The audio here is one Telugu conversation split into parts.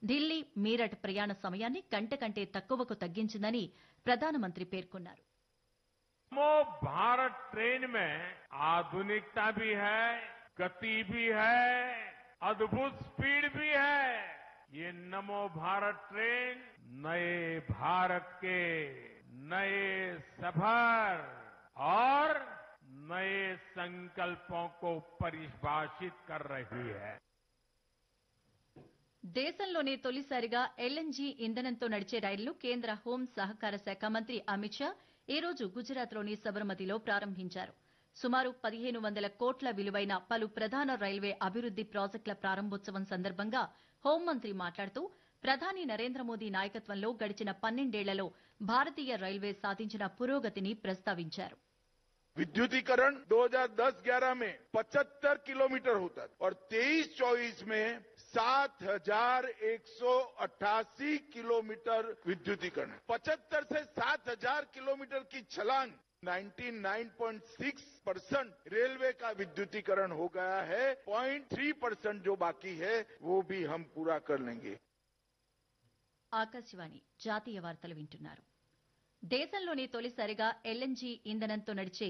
ఢిల్లీ మీరట్ ప్రయాణ సమయాన్ని గంట కంటే తక్కువకు తగ్గించిందని ప్రధానమంత్రి పేర్కొన్నారు. नमो भारत ट्रेन में आधुनिकता भी है, गति भी है, अद्भुत स्पीड भी है. ये नमो भारत ट्रेन नए भारत के नए सफर और नए संकल्पों को परिभाषित कर रही है. దేశంలోనే తొలిసారిగా ఎల్ఎన్జీ ఇంధనంతో నడిచే రైళ్లు కేంద్ర హోం సహకార శాఖ మంత్రి అమిత్ షా ఈ రోజు గుజరాత్లోని సబర్మతిలో ప్రారంభించారు. సుమారు 1500 కోట్ల విలువైన పలు ప్రధాన రైల్వే అభివృద్ది ప్రాజెక్టుల ప్రారంభోత్సవం సందర్భంగా హోంమంత్రి మాట్లాడుతూ ప్రధాని నరేంద్ర మోదీ నాయకత్వంలో గడిచిన 12 ఏళ్లలో భారతీయ రైల్వే సాధించిన పురోగతిని ప్రస్తావించారు. विद्युतीकरण 2010-11 में 75 किलोमीटर होता था और 23-24 में 7188 किलोमीटर विद्युतीकरण. 75 से 7000 किलोमीटर की छलांग 99.6% रेलवे का विद्युतीकरण हो गया है. 0.3% जो बाकी है वो भी हम पूरा कर लेंगे. ఆకాశవాణి జాతీయ వార్తలు వింటున్నారు. దేశంలోనే తొలిసారిగా ఎల్ఎన్జీ ఇంధనంతో నడిచే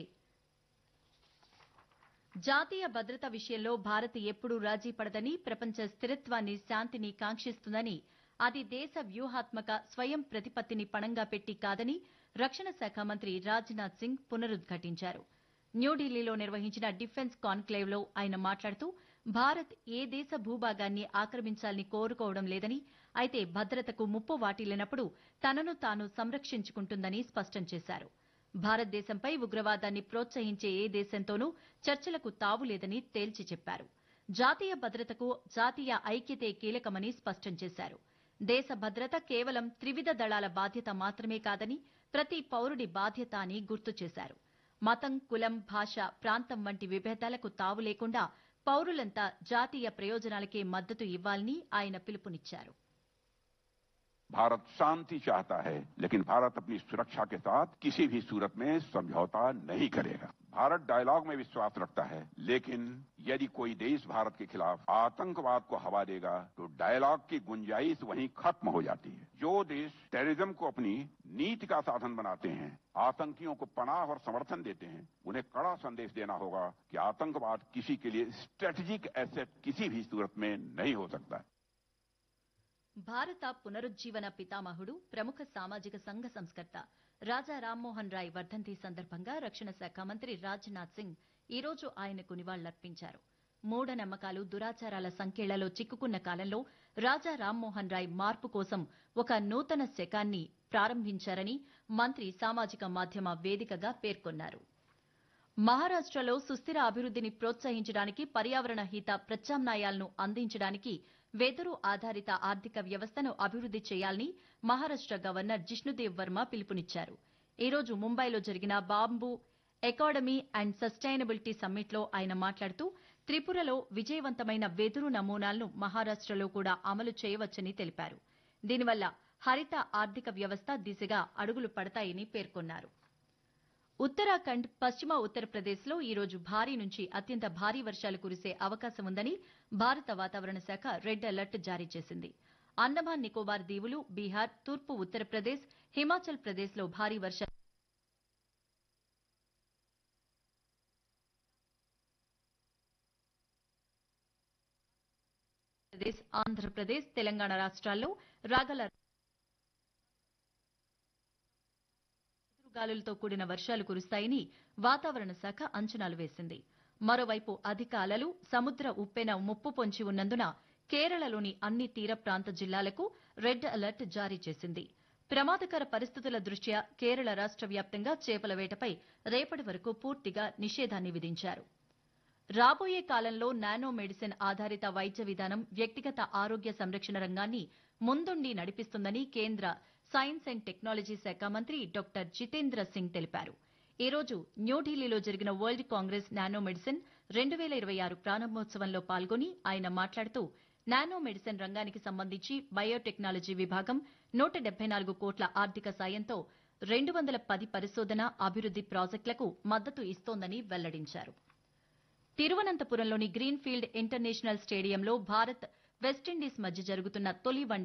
జాతీయ భద్రత విషయంలో భారత్ ఎప్పుడూ రాజీ పడదని, ప్రపంచ స్థిరత్వాన్ని శాంతిని కాంక్షిస్తుందని, అది దేశ వ్యూహాత్మక స్వయం ప్రతిపత్తిని పణంగా పెట్టి కాదని రక్షణ శాఖ మంత్రి రాజ్నాథ్ సింగ్ పునరుద్ఘాటించారు. న్యూఢిల్లీలో నిర్వహించిన డిఫెన్స్ కాన్క్లేవ్ లో ఆయన మాట్లాడుతూ భారత్ ఏ దేశ భూభాగాన్ని ఆక్రమించాలని కోరుకోవడం లేదని, అయితే భద్రతకు ముప్పు వాటిల్లినప్పుడు తనను తాను సంరక్షించుకుంటుందని స్పష్టం చేశారు. భారతదేశంపై ఉగ్రవాదాన్ని ప్రోత్సహించే ఏ దేశంతోనూ చర్చలకు తావులేదని తేల్చి చెప్పారు. జాతీయ భద్రతకు జాతీయ ఐక్యతే కీలకమని స్పష్టం చేశారు. దేశ భద్రత కేవలం త్రివిధ దళాల బాధ్యత మాత్రమే కాదని, ప్రతి పౌరుడి బాధ్యత అని గుర్తు చేశారు. మతం, కులం, భాష, ప్రాంతం వంటి విభేదాలకు తావు లేకుండా పౌరులంతా జాతీయ ప్రయోజనాలకే మద్దతు ఇవ్వాలని ఆయన పిలుపునిచ్చారు. भारत शांति चाहता है, लेकिन भारत अपनी सुरक्षा के साथ किसी भी सूरत में समझौता नहीं करेगा. भारत डायलॉग में विश्वास रखता है, लेकिन यदि कोई देश भारत के खिलाफ आतंकवाद को हवा देगा तो डायलॉग की गुंजाइश वहीं खत्म हो जाती है. जो देश टेररिज्म को अपनी नीति का साधन बनाते हैं, आतंकियों को पनाह और समर्थन देते हैं, उन्हें कड़ा संदेश देना होगा कि आतंकवाद किसी के लिए स्ट्रेटेजिक एसेट किसी भी सूरत में नहीं हो सकता. భారత పునరుజ్జీవన పితామహుడు, ప్రముఖ సామాజిక సంఘ సంస్కర్త రాజా రామ్మోహన్ రాయ్ వర్ధంతి సందర్భంగా రక్షణ శాఖ మంత్రి రాజ్నాథ్ సింగ్ ఈ రోజు ఆయనకు నివాళులర్పించారు. మూఢనమ్మకాలు, దురాచారాల సంకెళ్లలో చిక్కుకున్న కాలంలో రాజా రామ్మోహన్ రాయ్ మార్పు కోసం ఒక నూతన శకాన్ని ప్రారంభించారని మంత్రి సామాజిక మాధ్యమ వేదికగా పేర్కొన్నారు. మహారాష్టలో సుస్థిర అభివృద్దిని ప్రోత్సహించడానికి, పర్యావరణ హిత ప్రత్యామ్నాయాలను అందించడానికి వెదురు ఆధారిత ఆర్థిక వ్యవస్థను అభివృద్ది చేయాలని మహారాష్ట గవర్నర్ జిష్ణుదేవ్ వర్మ పిలుపునిచ్చారు. ఈ రోజు ముంబైలో జరిగిన బాంబూ ఎకాడమీ అండ్ సస్టైనబిలిటీ సమ్మిట్లో ఆయన మాట్లాడుతూ త్రిపురలో విజయవంతమైన వెదురు నమూనాలను మహారాష్టలో కూడా అమలు చేయవచ్చని తెలిపారు. దీనివల్ల హరిత ఆర్థిక వ్యవస్థ దిశగా అడుగులు పడతాయని పేర్కొన్నారు. ఉత్తరాఖండ్, పశ్చిమ ఉత్తరప్రదేశ్లో ఈ రోజు భారీ నుంచి అత్యంత భారీ వర్షాలు కురిసే అవకాశం ఉందని భారత వాతావరణ శాఖ రెడ్ అలర్ట్ జారీ చేసింది. అండమాన్ నికోబార్ దీవులు, బీహార్, తూర్పు ఉత్తరప్రదేశ్, హిమాచల్ ప్రదేశ్లో భారీ వర్షాలు, ఆంధ్రప్రదేశ్, తెలంగాణ రాష్ట్రాల్లో రాగల గాలులతో కూడిన వర్షాలు కురుస్తాయని వాతావరణ శాఖ అంచనాలు వేసింది. మరోవైపు అధిక అలలు, సముద్ర ఉప్పెన ముప్పు పొంచి ఉన్నందున కేరళలోని అన్ని తీర ప్రాంత జిల్లాలకు రెడ్ అలర్ట్ జారీ చేసింది. ప్రమాదకర పరిస్థితుల దృష్ట్యా కేరళ రాష్ట్ర వ్యాప్తంగా చేపల వేటపై రేపటి వరకు పూర్తిగా నిషేధాన్ని విధించారు. రాబోయే కాలంలో నానో మెడిసిన్ ఆధారిత వైద్య విధానం వ్యక్తిగత ఆరోగ్య సంరక్షణ రంగాన్ని ముందుండి నడిపిస్తుందని కేంద్ర సైన్స్ అండ్ టెక్నాలజీ శాఖ మంత్రి డాక్టర్ జితేంద్ర సింగ్ తెలిపారు. ఈ రోజు న్యూఢిల్లీలో జరిగిన వరల్డ్ కాంగ్రెస్ నానో మెడిసిన్ 2026 ప్రారంభోత్సవంలో పాల్గొని ఆయన మాట్లాడుతూ నానో మెడిసిన్ రంగానికి సంబంధించి బయోటెక్నాలజీ విభాగం 174 కోట్ల ఆర్థిక సాయంతో 210 పరిశోధన, అభివృద్ది ప్రాజెక్టులకు మద్దతు ఇస్తోందని వెల్లడించారు. తిరువనంతపురంలోని గ్రీన్ఫీల్డ్ ఇంటర్నేషనల్ స్టేడియంలో భారత్, వెస్టిండీస్ మధ్య జరుగుతున్న తొలి